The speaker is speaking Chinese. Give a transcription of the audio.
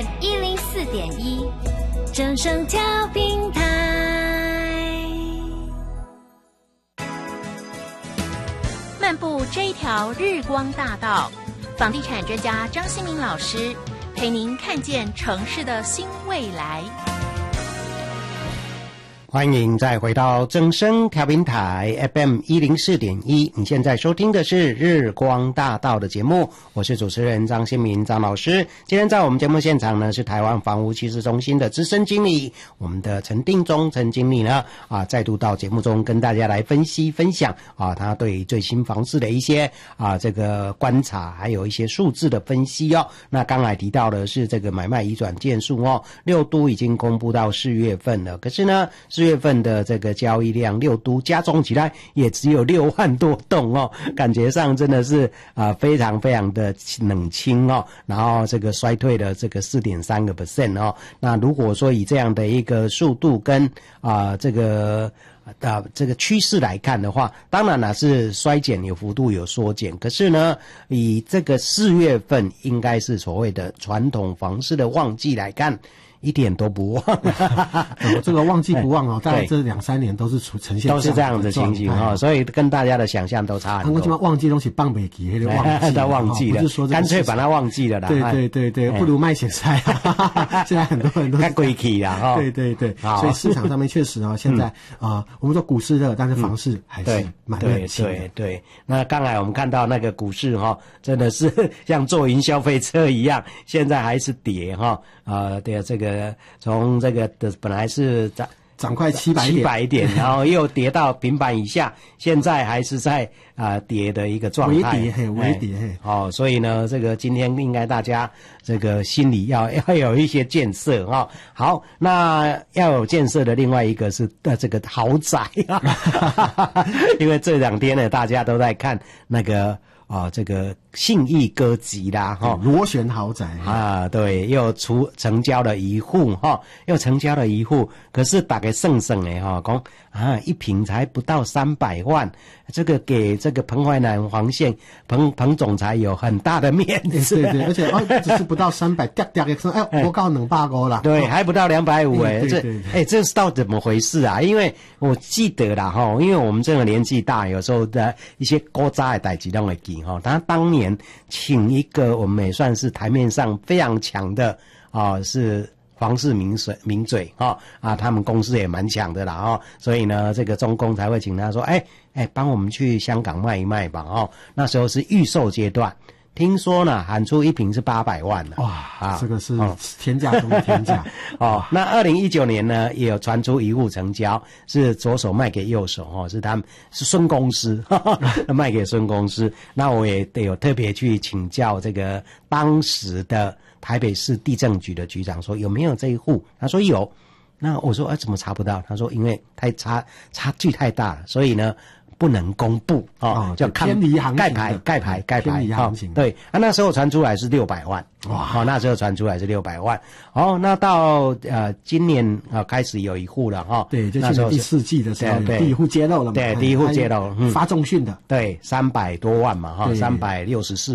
FM104.1，正声调频台。漫步这一条日光大道，房地产专家张新民老师陪您看见城市的新未来。 欢迎再回到正声调频台 FM104.1， 你现在收听的是日光大道的节目，我是主持人张新民张老师。今天在我们节目现场呢，是台湾房屋趋势中心的资深经理，我们的陈定中陈经理呢再度到节目中跟大家来分析分享他对最新房市的一些这个观察，还有一些数字的分析哦。那刚才提到的是这个买卖移转件数6都已经公布到4月份了，可是呢4月份的这个交易量6都加总起来也只有6万多栋感觉上真的是非常非常的冷清然后这个衰退了这个 4.3% 那如果说以这样的一个速度跟这个趋势来看的话，当然啦是衰减有幅度有缩减，可是呢以这个4月份应该是所谓的传统房市的旺季来看，一点都不旺这个旺季不旺在这2-3年都是呈现都是这样的情形所以跟大家的想象都差很多。 他们旺季东西放不起那个旺季他忘记了，干脆把它忘记了啦。 对，不如卖咸菜现在很多人都太贵气啦对，所以市场上面确实现在我们说股市热，但是房市还是蛮冷清的。 对，那刚才我们看到那个股市真的是像坐云消费车一样，现在还是跌对这个从这个的本来是涨快700 点，然后又跌到平板以下，现在还是在跌的一个状态， 微跌所以呢这个今天应该大家这个心里要有一些建设好，那要有建设的另外一个是这个豪宅因为这2天呢大家都在看那个这个信义歌集啦螺旋豪宅对，又成交了一户可是大概剩的说一坪才不到300万，这个给这个彭淮南黄县彭总裁有很大的面子对，而且只是不到300我告250啦对，还不到250这是到底怎么回事啊？因为我记得啦因为我们这个年纪大，有时候的一些古早的事情都会记他当年请一个我们也算是台面上非常强的是房市名嘴他们公司也蛮强的啦所以呢这个中共才会请他说帮我们去香港卖一卖吧那时候是预售阶段，听说呢喊出一坪是800万了哇这个是天价中的天价那2019年呢也有传出一户成交，是左手卖给右手是他们是孙公司卖给孙公司。那我也得有特别去请教这个当时的台北市地政局的局长说有没有这一户，他说有。那我说怎么查不到？他说因为差距太大了，所以呢不能公布就看偏离行情， 盖牌偏离行情对那时候传出来是600万哇那时候传出来是600万那到今年开始有一户了对，就去年第4季的时候第一户揭露了嘛， 对，第一户揭露发重讯的， 对300多万嘛364